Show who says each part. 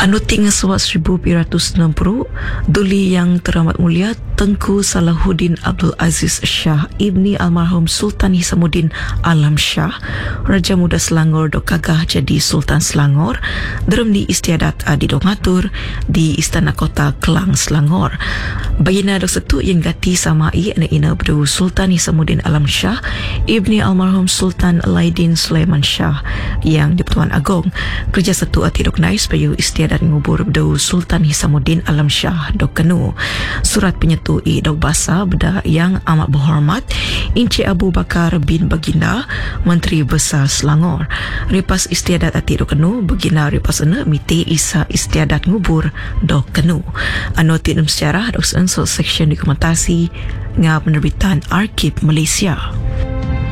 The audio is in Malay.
Speaker 1: Anu tinggal suat 1960, Duli Yang Teramat Mulia Tengku Salahuddin Abdul Aziz Shah Ibni Almarhum Sultan Hisamuddin Alam Shah, Raja Muda Selangor dok kagah jadi Sultan Selangor, derem di istiadat di dok ngatur di Istana Kota Kelang Selangor. Bagina dok setu yang gati samai ina berdu Sultan Hisamuddin Alam Shah Ibni Almarhum Sultan Laidin Sulaiman Shah yang di Pertuan Agong. Kerja setu ati dok nais bayu istiadat ngubur berdu Sultan Hisamuddin Alam Shah dok kenu. Surat penyetui dok basa beda yang amat berhormat Encik Abu Bakar bin Baginda Menteri Besar Selangor. Ripas istiadat ati dok kenu Baginda ripas ena miti isa istiadat ngubur dok kenu. Anu tinum sejarah dok sensor seksyen dokumentasi ngap penerbitan Arkib Malaysia.